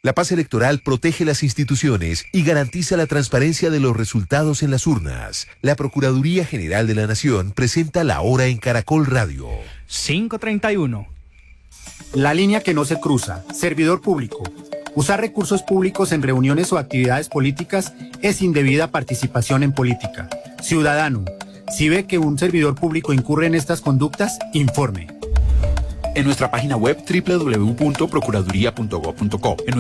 La paz electoral protege las instituciones y garantiza la transparencia de los resultados en las urnas. La Procuraduría General de la Nación presenta la hora en Caracol Radio. 5:31. La línea que no se cruza. Servidor público. Usar recursos públicos en reuniones o actividades políticas es indebida participación en política. Ciudadano, si ve que un servidor público incurre en estas conductas, informe. En nuestra página web www.procuraduría.gov.co.